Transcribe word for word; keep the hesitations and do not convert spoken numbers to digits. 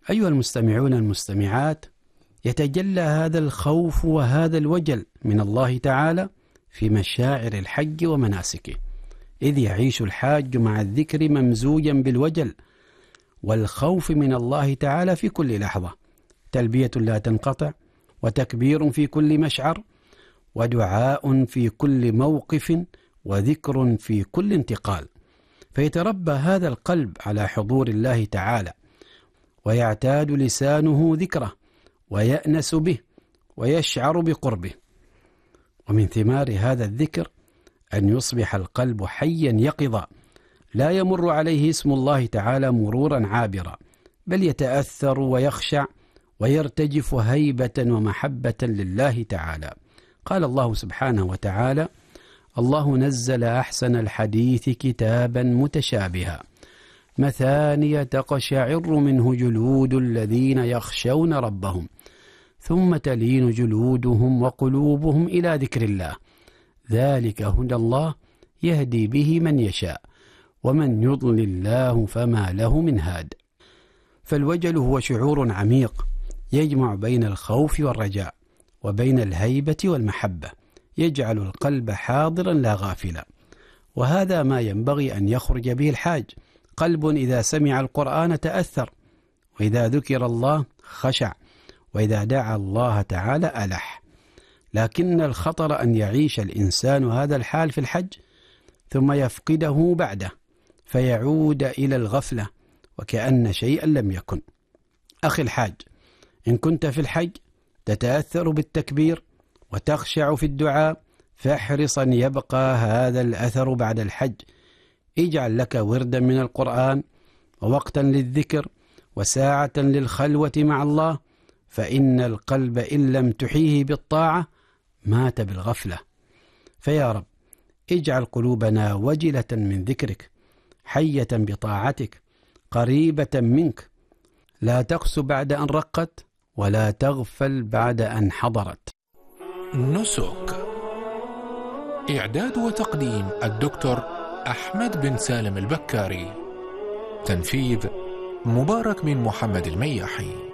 أيها المستمعون المستمعات، يتجلى هذا الخوف وهذا الوجل من الله تعالى في مشاعر الحج ومناسكه، إذ يعيش الحاج مع الذكر ممزوجا بالوجل والخوف من الله تعالى في كل لحظة، تلبية لا تنقطع، وتكبير في كل مشعر، ودعاء في كل موقف، وذكر في كل انتقال. فيتربى هذا القلب على حضور الله تعالى، ويعتاد لسانه ذكره، ويأنس به، ويشعر بقربه. ومن ثمار هذا الذكر أن يصبح القلب حيا يقظا، لا يمر عليه اسم الله تعالى مرورا عابرا، بل يتأثر ويخشع ويرتجف هيبة ومحبة لله تعالى. قال الله سبحانه وتعالى: الله نزل أحسن الحديث كتابا متشابها مثانية تقشعر منه جلود الذين يخشون ربهم ثم تلين جلودهم وقلوبهم إلى ذكر الله ذلك هدى الله يهدي به من يشاء ومن يضلل الله فما له من هاد. فالوجل هو شعور عميق يجمع بين الخوف والرجاء وبين الهيبة والمحبة، يجعل القلب حاضرا لا غافلا، وهذا ما ينبغي أن يخرج به الحاج. قلب إذا سمع القرآن تأثر، وإذا ذكر الله خشع، وإذا دعا الله تعالى ألح. لكن الخطر أن يعيش الإنسان هذا الحال في الحج ثم يفقده بعده، فيعود إلى الغفلة وكأن شيئا لم يكن. أخي الحاج، إن كنت في الحج تتأثر بالتكبير وتخشع في الدعاء، فاحرص أن يبقى هذا الأثر بعد الحج. اجعل لك وردا من القرآن، ووقتا للذكر، وساعة للخلوة مع الله، فإن القلب إن لم تحيه بالطاعة مات بالغفلة. فيا رب اجعل قلوبنا وجلة من ذكرك، حية بطاعتك، قريبة منك، لا تقس بعد أن رقت، ولا تغفل بعد أن حضرت. نسك. إعداد وتقديم الدكتور أحمد بن سالم البكاري. تنفيذ مبارك من محمد المياحي.